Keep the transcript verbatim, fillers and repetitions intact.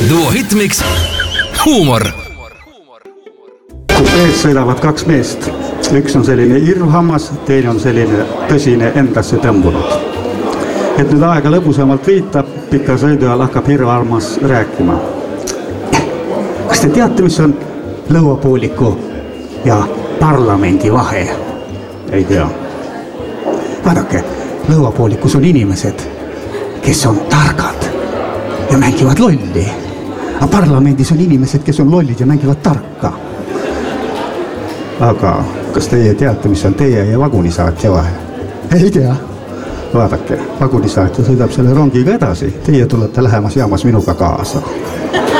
Duo Hitmix. Huumor. Kun ees sõidavad kaks meest. Üks on selline irvhammas, teine on selline tõsine endasse tõmbunud. Et nüüd aega lõbusamalt viitab, pika sõidu ajal hakkab irvhammas rääkima. Kas te teate, mis on lõuapooliku ja parlamendi vahe? Ei tea. Vaadake, lõuapoolikus on inimesed, kes on targad ja mängivad lolli. Aga parlamendis on inimesed, kes on lollid ja mängivad tarka. Aga kas teie teate, mis on teie ja vagunisaatja vahe? Ei tea. Vaadake, vagunisaatja sõidab selle rongiga edasi. Teie tulete lähemas jaamas minuga kaasa.